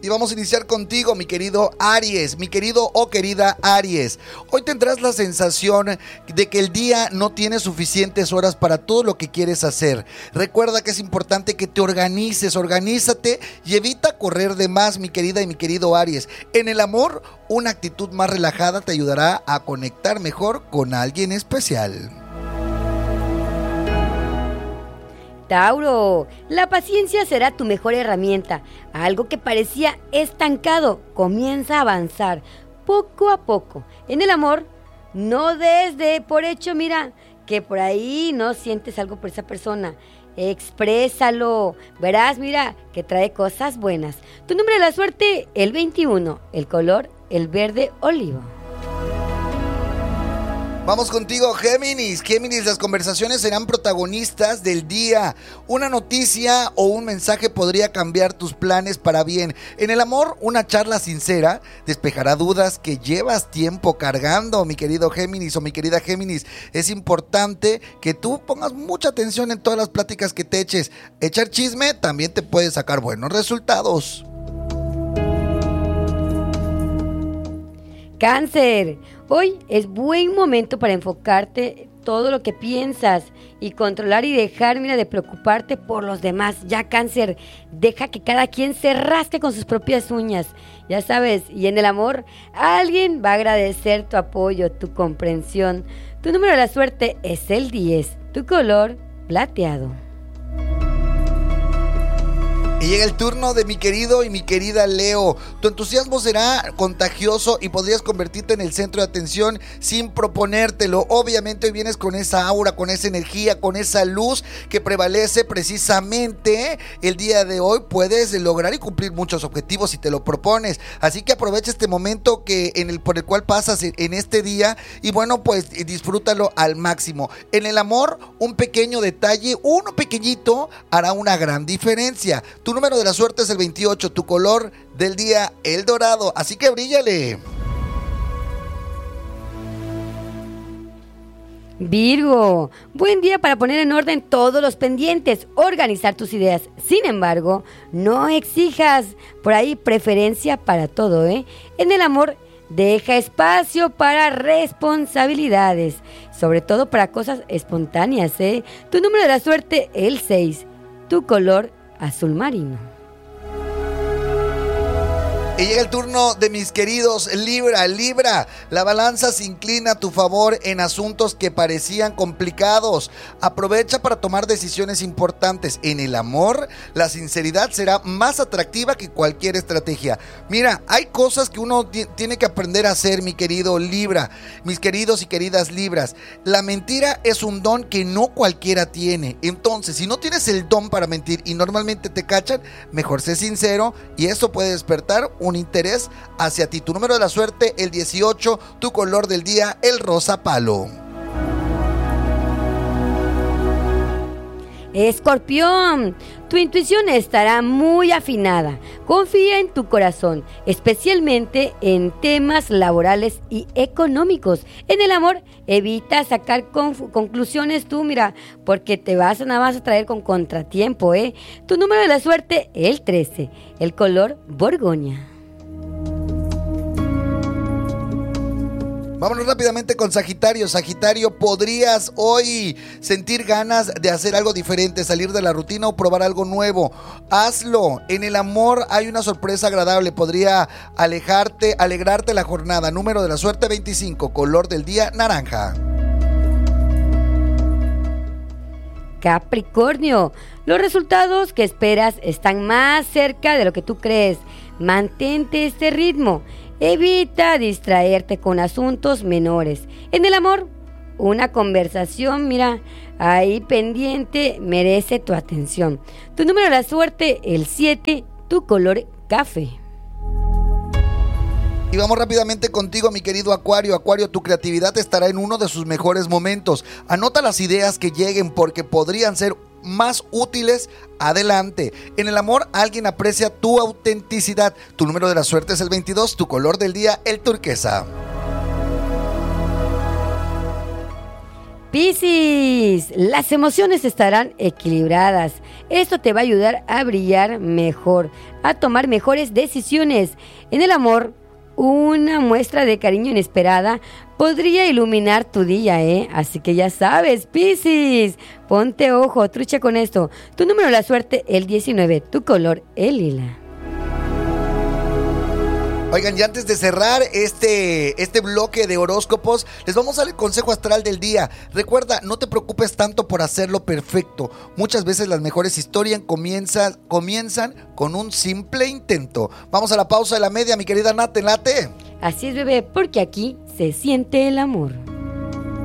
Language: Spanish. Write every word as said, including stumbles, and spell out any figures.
Y vamos a iniciar contigo, mi querido Aries, mi querido o querida Aries. Hoy tendrás la sensación de que el día no tiene suficientes horas para todo lo que quieres hacer. Recuerda que es importante que te organices, organízate y evita correr de más, mi querida y mi querido Aries. En el amor, una actitud más relajada te ayudará a conectar mejor con alguien especial. Tauro, la paciencia será tu mejor herramienta. Algo que parecía estancado comienza a avanzar poco a poco. En el amor, no des de por hecho, mira, que por ahí no sientes algo por esa persona. Exprésalo. Verás, mira, que trae cosas buenas. Tu número de la suerte, el veintiuno. El color, el verde olivo. Vamos contigo, Géminis. Géminis, las conversaciones serán protagonistas del día. Una noticia o un mensaje podría cambiar tus planes para bien. En el amor, una charla sincera despejará dudas que llevas tiempo cargando, mi querido Géminis o mi querida Géminis. Es importante que tú pongas mucha atención en todas las pláticas que te eches. Echar chisme también te puede sacar buenos resultados. Cáncer, hoy es buen momento para enfocarte todo lo que piensas y controlar y dejar, mira, de preocuparte por los demás. Ya, Cáncer, deja que cada quien se rasque con sus propias uñas, ya sabes. Y en el amor, alguien va a agradecer tu apoyo, tu comprensión. Tu número de la suerte es el diez, tu color plateado. Y llega el turno de mi querido y mi querida Leo. Tu entusiasmo será contagioso y podrías convertirte en el centro de atención sin proponértelo. Obviamente hoy vienes con esa aura, con esa energía, con esa luz que prevalece precisamente el día de hoy. Puedes lograr y cumplir muchos objetivos si te lo propones. Así que aprovecha este momento que en el, por el cual pasas en este día y bueno, pues disfrútalo al máximo. En el amor, un pequeño detalle, uno pequeñito, hará una gran diferencia. Tu número de la suerte es el veintiocho, tu color del día el dorado, así que bríllale. Virgo, buen día para poner en orden todos los pendientes, organizar tus ideas. Sin embargo, no exijas por ahí preferencia para todo, ¿eh? En el amor, deja espacio para responsabilidades, sobre todo para cosas espontáneas, ¿eh? Tu número de la suerte, el seis, tu color azul marino. Y llega el turno de mis queridos Libra. Libra, la balanza se inclina a tu favor en asuntos que parecían complicados. Aprovecha para tomar decisiones importantes. En el amor, la sinceridad será más atractiva que cualquier estrategia. Mira, hay cosas que uno t- tiene que aprender a hacer, mi querido Libra, mis queridos y queridas Libras. La mentira es un don que no cualquiera tiene. Entonces, si no tienes el don para mentir y normalmente te cachan, mejor sé sincero y eso puede despertar un interés hacia ti. Tu número de la suerte, el dieciocho, tu color del día, el rosa palo. Escorpión, tu intuición estará muy afinada. Confía en tu corazón, especialmente en temas laborales y económicos. En el amor, evita sacar conf- conclusiones tú, mira, porque te vas nada más a traer con contratiempo, ¿eh? Tu número de la suerte, el trece, el color borgoña. Vámonos rápidamente con Sagitario. Sagitario, podrías hoy sentir ganas de hacer algo diferente, salir de la rutina o probar algo nuevo. Hazlo. En el amor hay una sorpresa agradable. Podría alejarte, alegrarte la jornada. Número de la suerte veinticinco, color del día naranja. Capricornio, los resultados que esperas están más cerca de lo que tú crees. Mantente este ritmo. Evita distraerte con asuntos menores. En el amor, una conversación, mira, ahí pendiente, merece tu atención. Tu número de la suerte, el siete, tu color café. Y vamos rápidamente contigo, mi querido Acuario. Acuario, tu creatividad estará en uno de sus mejores momentos. Anota las ideas que lleguen porque podrían ser más útiles adelante. En el amor, alguien aprecia tu autenticidad. Tu número de la suerte es el veintidós, tu color del día, el turquesa. Piscis, las emociones estarán equilibradas. Esto te va a ayudar a brillar mejor, a tomar mejores decisiones. En el amor, una muestra de cariño inesperada podría iluminar tu día, ¿eh? Así que ya sabes, Piscis, ponte ojo, trucha con esto. Tu número de la suerte, el diecinueve, tu color, el lila. Oigan, y antes de cerrar este, este bloque de horóscopos, les vamos a dar el consejo astral del día. Recuerda, no te preocupes tanto por hacerlo perfecto. Muchas veces las mejores historias comienzan, comienzan con un simple intento. Vamos a la pausa de la media, mi querida Nat, ¿te late? Así es, bebé, porque aquí se siente el amor.